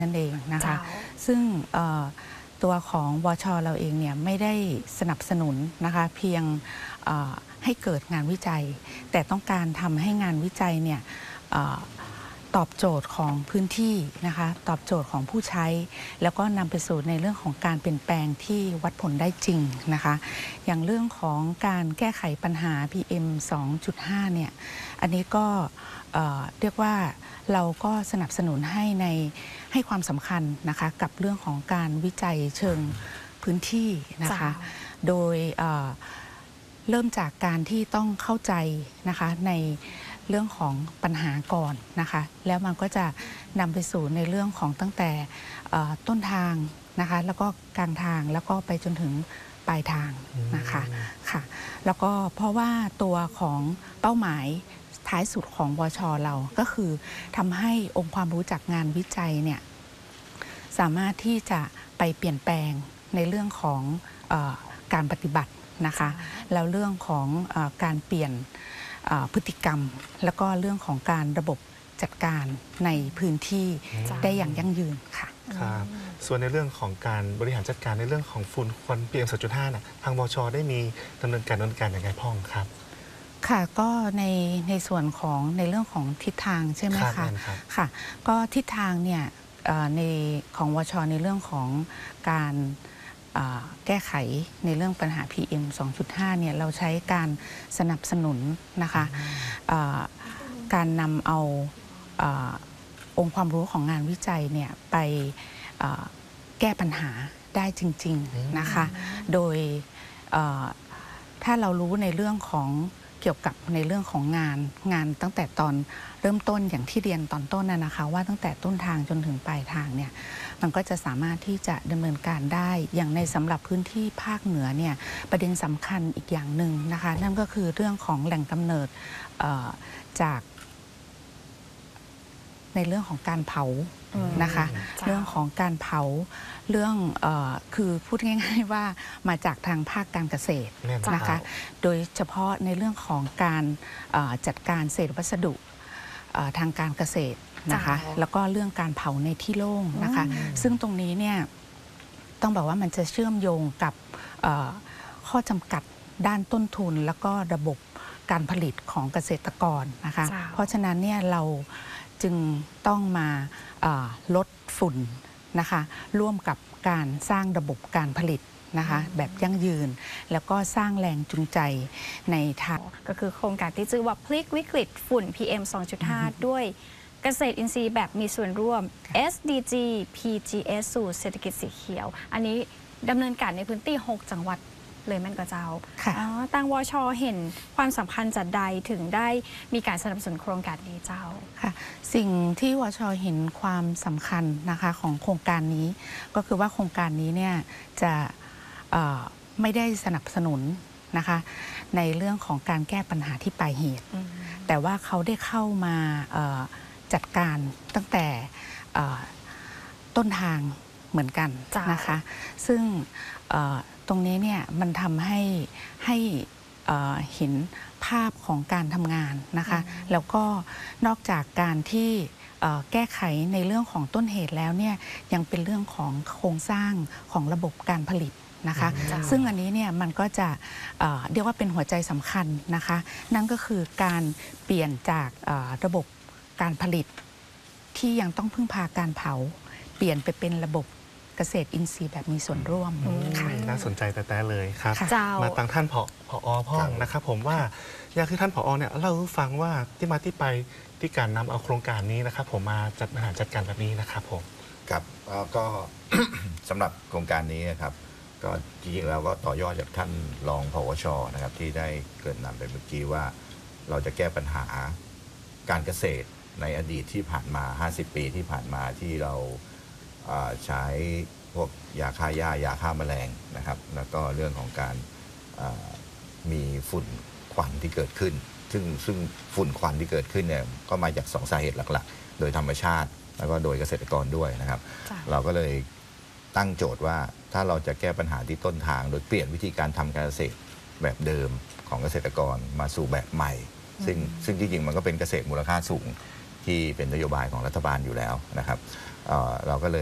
นั่นเองนะคะซึ่งตัวของวช.เราเองเนี่ยไม่ได้สนับสนุนนะคะเพียงให้เกิดงานวิจัยแต่ต้องการทำให้งานวิจัยเนี่ยตอบโจทย์ของพื้นที่นะคะตอบโจทย์ของผู้ใช้แล้วก็นำไปสู่ในเรื่องของการเปลี่ยนแปลงที่วัดผลได้จริงนะคะอย่างเรื่องของการแก้ไขปัญหา PM 2.5 เนี่ยอันนี้ก็เรียกว่าเราก็สนับสนุนให้ความสำคัญนะคะกับเรื่องของการวิจัยเชิงพื้นที่นะคะโดยเริ่มจากการที่ต้องเข้าใจนะคะในเรื่องของปัญหาก่อนนะคะแล้วมันก็จะนำไปสู่ในเรื่องของตั้งแต่ต้นทางนะคะแล้วก็กลางทางแล้วก็ไปจนถึงปลายทางนะคะค่ะแล้วก็เพราะว่าตัวของเป้าหมายท้ายสุดของวช.เราก็คือทำให้องค์ความรู้จากงานวิจัยเนี่ยสามารถที่จะไปเปลี่ยนแปลงในเรื่องของการปฏิบัตินะคะแล้วเรื่องของการเปลี่ยนพฤติกรรมแล้วก็เรื่องของการระบบจัดการในพื้นที่ได้อย่างยั่งยืนค่ะครับส่วนในเรื่องของการบริหารจัดการในเรื่องของฝุ่นควัน PM 2.5น่ะทางวช.ได้มีดำเนินการอย่างไรพ้องครับค่ะก็ในส่วนของในเรื่องของทิศทางใช่ไหมคะค่ะก็ทิศทางเนี่ยในของวช.ในเรื่องของการแก้ไขในเรื่องปัญหา PM 2.5 เนี่ยเราใช้การสนับสนุนนะคะการนำเอาองค์ความรู้ของงานวิจัยเนี่ยไปแก้ปัญหาได้จริงๆนะคะโดยถ้าเรารู้ในเรื่องของเกี่ยวกับในเรื่องของงานตั้งแต่ตอนเริ่มต้นอย่างที่เรียนตอนต้นนะคะว่าตั้งแต่ต้นทางจนถึงปลายทางเนี่ยมันก็จะสามารถที่จะดำเนินการได้อย่างในสำหรับพื้นที่ภาคเหนือเนี่ยประเด็นสำคัญอีกอย่างหนึ่งนะคะนั่นก็คือเรื่องของแหล่งกำเนิดจากในเรื่องของการเผานะคะเรื่องของการเผาเรื่องคือพูดง่ายๆว่ามาจากทางภาคการเกษตรนะคะโดยเฉพาะในเรื่องของการจัดการเศษวัสดุทางการเกษตรนะคะแล้วก็เรื่องการเผาในที่โล่งนะคะซึ่งตรงนี้เนี่ยต้องบอกว่ามันจะเชื่อมโยงกับข้อจำกัดด้านต้นทุนแล้วก็ระบบการผลิตของเกษตรกรนะคะเพราะฉะนั้นเนี่ยเราจึงต้องมาลดฝุ่นนะคะร่วมกับการสร้างระบบการผลิตนะคะแบบยั่งยืนแล้วก็สร้างแรงจูงใจในทางก็คือโครงการที่ชื่อว่าพลิกวิกฤตฝุ่น PM 2.5 ด้วยเกษตรอินทรีย์แบบมีส่วนร่วม SDG PGS สู่เศรษฐกิจสีเขียวอันนี้ดำเนินการในพื้นที่6 จังหวัดเลยแม่นกระเจ้าทางวช.เห็นความสำคัญจัดใดถึงได้มีการสนับสนุนโครงการนี้เจ้าค่ะสิ่งที่วช.เห็นความสำคัญนะคะของโครงการนี้ก็คือว่าโครงการนี้เนี่ยจะไม่ได้สนับสนุนนะคะในเรื่องของการแก้ปัญหาที่ปลายเหตุแต่ว่าเขาได้เข้ามาจัดการตั้งแต่ต้นทางเหมือนกันนะคะซึ่งตรงนี้เนี่ยมันทำให้เห็นภาพของการทำงานนะคะแล้วก็นอกจากการที่แก้ไขในเรื่องของต้นเหตุแล้วเนี่ยยังเป็นเรื่องของโครงสร้างของระบบการผลิตนะคะซึ่งอันนี้เนี่ยมันก็จะเรียกว่าเป็นหัวใจสำคัญนะคะนั่นก็คือการเปลี่ยนจากระบบการผลิตที่ยังต้องพึ่งพาการเผาเปลี่ยนไปเป็นระบบเกษตรอินทรีย์แบบมีส่วนร่วมน่าสนใจแต่เลยครับมาทางท่านผอ.พ่องนะครับผมว่าอยากให้ท่านผอ.เนี่ยเล่าให้ฟังว่าที่มาที่ไปที่การนำเอาโครงการนี้นะครับผมมาบริหารจัดการแบบนี้นะครับผมครับก็ สำหรับโครงการนี้นะครับก็จริงๆแล้วก็ต่อยอดจากท่านรองผวช.นะครับที่ได้เกริ่นนำไปเมื่อกี้ว่าเราจะแก้ปัญหาการเกษตรในอดีตที่ผ่านมา50 ปีที่ผ่านมาที่เราใช้พวกยาฆ่าหญ้ายาฆ่าแมลงนะครับแล้วก็เรื่องของการมีฝุ่นควันที่เกิดขึ้นซึ่งฝุ่นควันที่เกิดขึ้นเนี่ยก็มาจาก2 สาเหตุหลักๆโดยธรรมชาติแล้วก็โดยเกษตรกรด้วยนะครับเราก็เลยตั้งโจทย์ว่าถ้าเราจะแก้ปัญหาที่ต้นทางโดยเปลี่ยนวิธีการทำการเกษตรแบบเดิมของเกษตรกรมาสู่แบบใหม่ซึ่งจริงๆมันก็เป็นเกษตรมูลค่าสูงที่เป็นนโยบายของรัฐบาลอยู่แล้วนะครับเราก็เลย